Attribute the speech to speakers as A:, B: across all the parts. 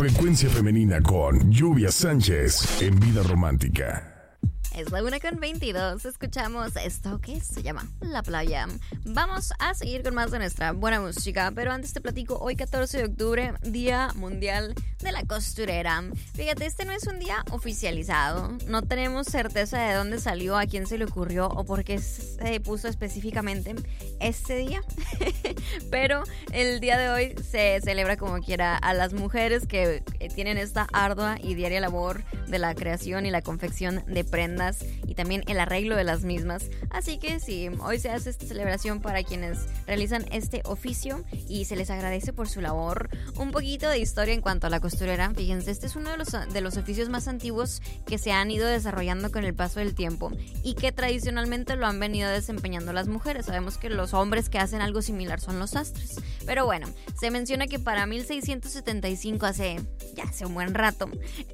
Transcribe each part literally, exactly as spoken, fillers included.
A: Frecuencia Femenina con Lluvia Sánchez en Vida Romántica.
B: Es la una con veintidós, escuchamos esto que se llama La Playa. Vamos a seguir con más de nuestra buena música, pero antes te platico, hoy catorce de octubre, Día Mundial de la Costurera. Fíjate, este no es un día oficializado, no tenemos certeza de dónde salió, a quién se le ocurrió o por qué se puso específicamente este día, pero el día de hoy se celebra como quiera a las mujeres que tienen esta ardua y diaria labor de la creación y la confección de prendas y también el arreglo de las mismas. Así que sí, hoy se hace esta celebración para quienes realizan este oficio y se les agradece por su labor. Un poquito de historia en cuanto a la costurera. Fíjense, este es uno de los, de los oficios más antiguos que se han ido desarrollando con el paso del tiempo y que tradicionalmente lo han venido desempeñando las mujeres. Sabemos que los hombres que hacen algo similar son los sastres. Pero bueno, se menciona que para mil seiscientos setenta y cinco, hace ya hace un buen rato,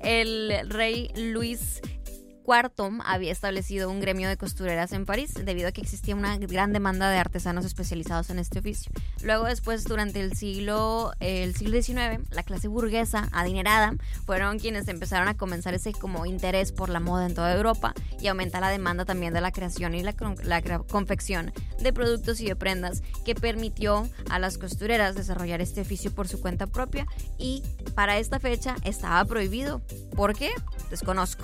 B: el rey Luis Cuarto había establecido un gremio de costureras en París debido a que existía una gran demanda de artesanos especializados en este oficio. Luego después, durante el siglo, el siglo diecinueve, la clase burguesa adinerada fueron quienes empezaron a comenzar ese como interés por la moda en toda Europa y aumenta la demanda también de la creación y la, la confección de productos y de prendas, que permitió a las costureras desarrollar este oficio por su cuenta propia, y para esta fecha estaba prohibido. ¿Por qué? Desconozco.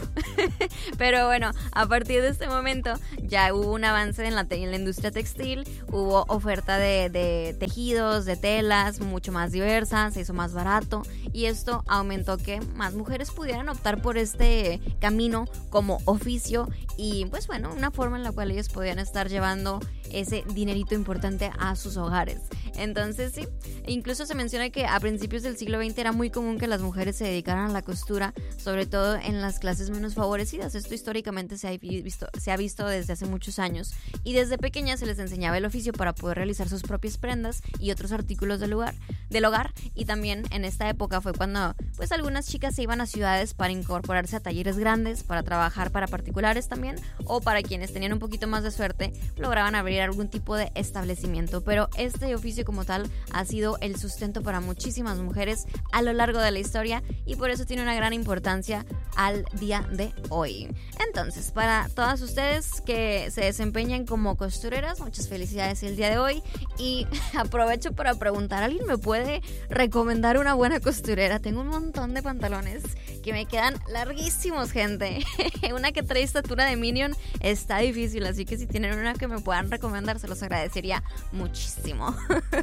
B: Pero bueno, a partir de este momento ya hubo un avance en la, en la industria textil, hubo oferta de, de tejidos, de telas mucho más diversas, se hizo más barato y esto aumentó que más mujeres pudieran optar por este camino como oficio y pues bueno, una forma en la cual ellas podían estar llevando ese dinerito importante a sus hogares. Entonces sí, incluso se menciona que a principios del siglo veinte era muy común que las mujeres se dedicaran a la costura, sobre todo en las clases menos favorecidas. Esto históricamente se ha visto, se ha visto desde hace muchos años y desde pequeñas se les enseñaba el oficio para poder realizar sus propias prendas y otros artículos del hogar, del hogar y también en esta época fue cuando pues algunas chicas se iban a ciudades para incorporarse a talleres grandes, para trabajar para particulares también, o para quienes tenían un poquito más de suerte lograban abrir algún tipo de establecimiento. Pero este oficio como tal ha sido el sustento para muchísimas mujeres a lo largo de la historia y por eso tiene una gran importancia al día de hoy. Entonces, para todas ustedes que se desempeñan como costureras, muchas felicidades el día de hoy y aprovecho para preguntar, ¿alguien me puede recomendar una buena costurera? Tengo un montón de pantalones que me quedan larguísimos, gente. Una que trae estatura de Minion está difícil, así que si tienen una que me puedan recomendar, se los agradecería muchísimo.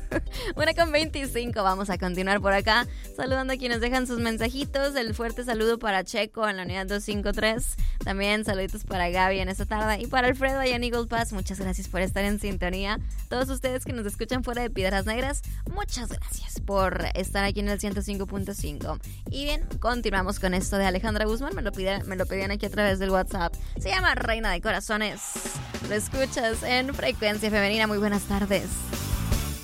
B: Una con veinticinco, vamos a continuar por acá saludando a quienes dejan sus mensajitos. El fuerte saludo para Checo en la unidad doscientos cincuenta y tres, también saluditos para Gaby en esta tarde y para Alfredo allá en Eagle Pass. Muchas gracias por estar en sintonía. Todos ustedes que nos escuchan fuera de Piedras Negras, muchas gracias por estar aquí en el ciento cinco punto cinco. Y bien, continuamos con esto de Alejandra Guzmán. Me lo pidieron, me lo pedían aquí a través del WhatsApp. Se llama Reina de Corazones. Lo escuchas en Frecuencia Femenina. Muy buenas tardes.